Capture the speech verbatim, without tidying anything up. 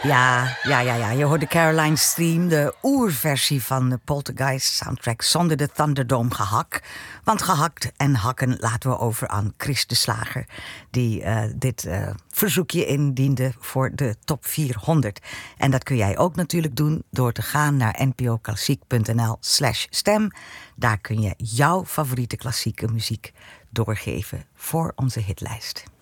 Ja, ja, ja, ja. Je hoorde Caroline's Theme, de oerversie van de Poltergeist soundtrack zonder de Thunderdome gehak. Want gehakt en hakken laten we over aan Chris de Slager, die uh, dit uh, verzoekje indiende voor de top vierhonderd. En dat kun jij ook natuurlijk doen door te gaan naar npoklassiek.nl slash stem. Daar kun je jouw favoriete klassieke muziek doorgeven voor onze hitlijst.